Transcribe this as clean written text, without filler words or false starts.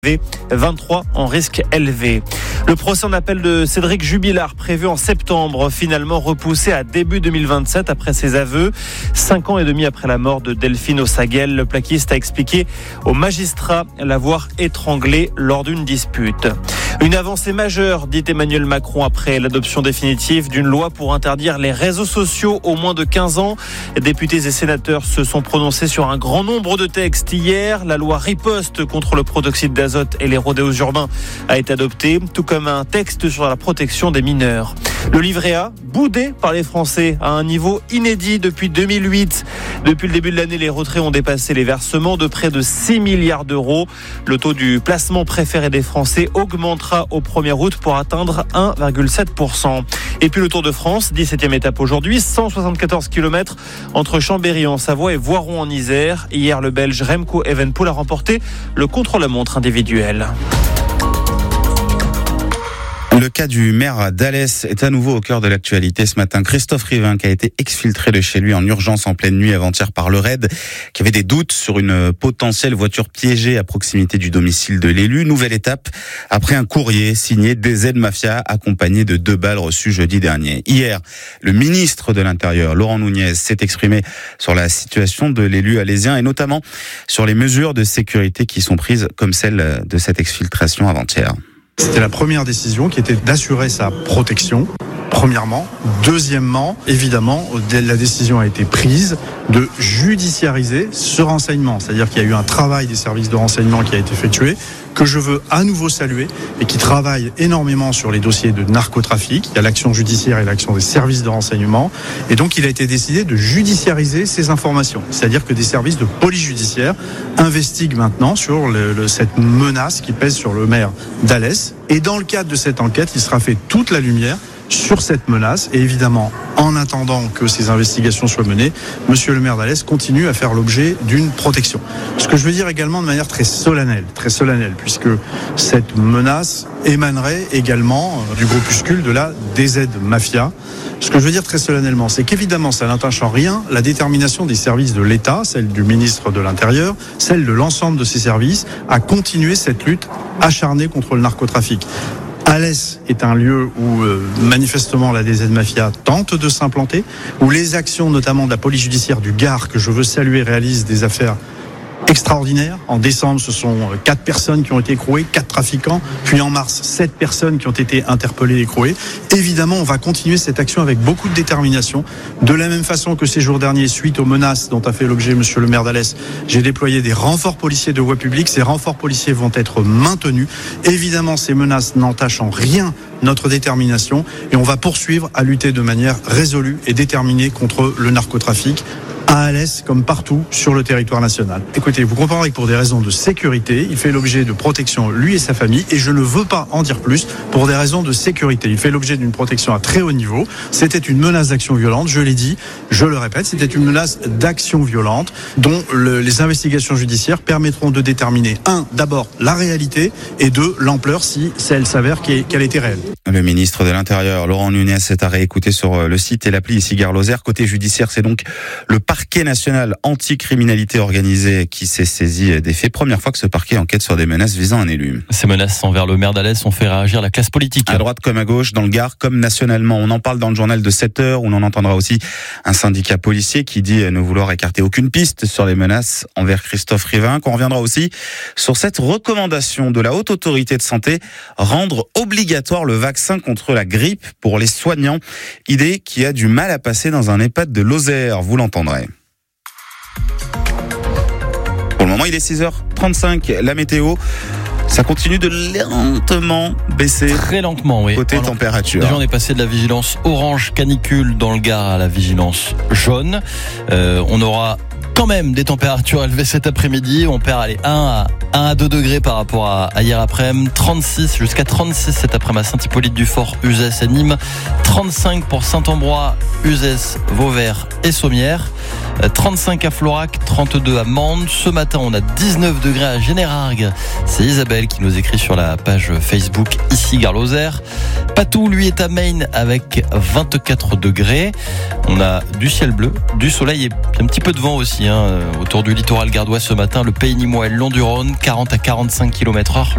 23 en risque élevé. Le procès en appel de Cédric Jubilard, prévu en septembre, finalement repoussé à début 2027 après ses aveux. 5 ans et demi après la mort de Delphine Ossaguel, le plaquiste a expliqué au magistrat l'avoir étranglé lors d'une dispute. Une avancée majeure, dit Emmanuel Macron, après l'adoption définitive d'une loi pour interdire les réseaux sociaux aux moins de 15 ans. Députés et sénateurs se sont prononcés sur un grand nombre de textes hier. La loi riposte contre le protoxyde d'azote et les rodéos urbains a été adoptée, tout comme un texte sur la protection des mineurs. Le livret A, boudé par les Français à un niveau inédit depuis 2008. Depuis le début de l'année, les retraits ont dépassé les versements de près de 6 milliards d'euros. Le taux du placement préféré des Français augmentera au 1er août pour atteindre 1,7%. Et puis le Tour de France, 17e étape aujourd'hui, 174 km entre Chambéry en Savoie et Voiron en Isère. Hier, le Belge Remco Evenepoel a remporté le contre-la-montre individuel. Le cas du maire d'Alès est à nouveau au cœur de l'actualité ce matin. Christophe Rivin, qui a été exfiltré de chez lui en urgence en pleine nuit avant-hier par le RAID, qui avait des doutes sur une potentielle voiture piégée à proximité du domicile de l'élu. Nouvelle étape après un courrier signé DZ Mafia accompagné de 2 balles reçues jeudi dernier. Hier, le ministre de l'Intérieur, Laurent Nunez, s'est exprimé sur la situation de l'élu alésien et notamment sur les mesures de sécurité qui sont prises comme celle de cette exfiltration avant-hier. C'était la première décision qui était d'assurer sa protection, premièrement. Deuxièmement, évidemment, la décision a été prise de judiciariser ce renseignement. C'est-à-dire qu'il y a eu un travail des services de renseignement qui a été effectué, que je veux à nouveau saluer et qui travaille énormément sur les dossiers de narcotrafic. Il y a l'action judiciaire et l'action des services de renseignement. Et donc, il a été décidé de judiciariser ces informations. C'est-à-dire que des services de police judiciaire investiguent maintenant sur cette menace qui pèse sur le maire d'Alès. Et dans le cadre de cette enquête, il sera fait toute la lumière sur cette menace. Et évidemment, en attendant que ces investigations soient menées, monsieur le maire d'Alès continue à faire l'objet d'une protection. Ce que je veux dire également de manière très solennelle, puisque cette menace émanerait également du groupuscule de la DZ Mafia. Ce que je veux dire très solennellement, c'est qu'évidemment, ça n'entache en rien la détermination des services de l'État, celle du ministre de l'Intérieur, celle de l'ensemble de ses services, à continuer cette lutte acharnée contre le narcotrafic. Alès est un lieu où manifestement la DZ Mafia tente de s'implanter, où les actions notamment de la police judiciaire du Gard, que je veux saluer, réalisent des affaires extraordinaires. En décembre, ce sont 4 personnes qui ont été écrouées, 4 trafiquants, puis en mars, 7 personnes qui ont été interpellées et écrouées. Évidemment, on va continuer cette action avec beaucoup de détermination. De la même façon que ces jours derniers, suite aux menaces dont a fait l'objet monsieur le maire d'Alès, j'ai déployé des renforts policiers de voie publique. Ces renforts policiers vont être maintenus. Évidemment, ces menaces n'entachent en rien notre détermination et on va poursuivre à lutter de manière résolue et déterminée contre le narcotrafic à Alès comme partout sur le territoire national. Écoutez, vous comprendrez que pour des raisons de sécurité, il fait l'objet de protection, lui et sa famille, et je ne veux pas en dire plus pour des raisons de sécurité. Il fait l'objet d'une protection à très haut niveau. C'était une menace d'action violente, je l'ai dit, je le répète, c'était une menace d'action violente dont les investigations judiciaires permettront de déterminer, 1, d'abord la réalité, et 2, l'ampleur si elle s'avère qu'elle était réelle. Le ministre de l'Intérieur, Laurent Nunez, est à réécouter sur le site et l'appli ici Gare Lozère. Côté judiciaire, c'est donc le parquet national anti-criminalité organisée qui s'est saisi des faits. Première fois que ce parquet enquête sur des menaces visant un élu. Ces menaces envers le maire d'Alès ont fait réagir la classe politique. À droite comme à gauche, dans le Gard comme nationalement. On en parle dans le journal de 7h, où on entendra aussi un syndicat policier qui dit ne vouloir écarter aucune piste sur les menaces envers Christophe Rivin. Qu'on reviendra aussi sur cette recommandation de la Haute Autorité de Santé, rendre obligatoire le vaccin contre la grippe pour les soignants. Idée qui a du mal à passer dans un EHPAD de Lozère, vous l'entendrez. Pour le moment, il est 6h35, la météo. Ça continue de lentement baisser. Très lentement, oui. Côté température. Déjà, on est passé de la vigilance orange canicule dans le Gard à la vigilance jaune. On aura quand même des températures élevées cet après-midi. On perd 1 à 2 degrés par rapport à hier après-midi. 36 jusqu'à 36 cet après-midi à Saint-Hippolyte-du-Fort, Uzès et Nîmes. 35 pour Saint-Ambrois, Uzès, Vauvert et Sommières. 35 à Florac, 32 à Mende. Ce matin, on a 19 degrés à Générargues. C'est Isabelle qui nous écrit sur la page Facebook ici Gare Lozère. Patou, lui, est à Maine avec 24 degrés. On a du ciel bleu, du soleil et un petit peu de vent aussi autour du littoral gardois ce matin, le Pays Nîmois et le long du Rhône, 40 à 45 km/h.